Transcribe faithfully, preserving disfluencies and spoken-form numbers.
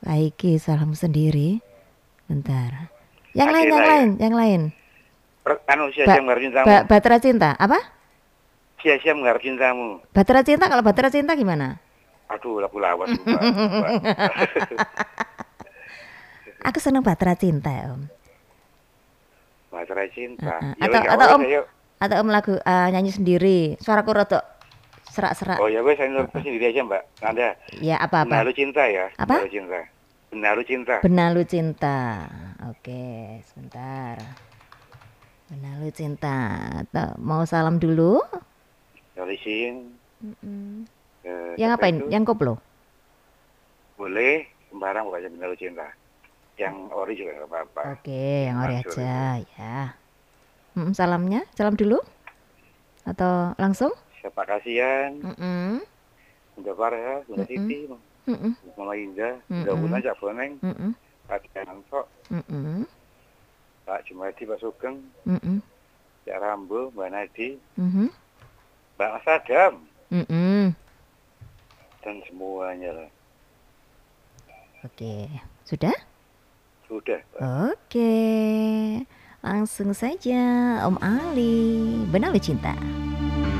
Kaiki salam sendiri. Bentar. Yang lain, Adela yang ya. lain, yang lain. Per- Anu Ba, sia-sia mengharap cintamu. ba, Batera Cinta. Apa? Sia-sia mengharap cintamu. Batera Cinta, kalau Batera Cinta gimana? Aduh, lagu lawas lupa, lupa. Aku seneng Batera Cinta, Om. Baterai cinta. Uh-uh. Ya Atau wes gak atau apa-apa Om saya. atau Om lagu uh, nyanyi sendiri. Suaraku rodok serak-serak. Oh ya wes saya nurut Uh-uh. sendiri aja Mbak. Anda Ya apa-apa. Benalu cinta ya, Apa? Benalu cinta. Benalu cinta. Benalu Cinta. Oke, sebentar. Benalu Cinta. Tuh, mau salam dulu? Tulisin. Mm-mm. Eh, Yang siapa ngapain? itu? Yang koplo? Boleh, sembarang pokoknya Benalu cinta. Yang ori juga nggak apa-apa. Oke, yang ori Mansur aja itu. ya. Mm, salamnya, salam dulu atau langsung? Siapa kasihan, Mm-mm. Bunda Farha, Bunda Mm-mm. Siti, Mm-mm. Mama Indah, Bunda Mm-mm. Wulan, Cak Boneng, Mm-mm. Pak Jananto, Mm-mm. Pak Jumadi, Pak Sugeng, Mm-mm. Cak Rambo, Mbak Nadi, Mm-mm. Mbak Sadam, Mm-mm. dan semuanya lah. Oke, sudah? Sudah, Pak. Oke, langsung saja Om Ali, Benalu Cinta.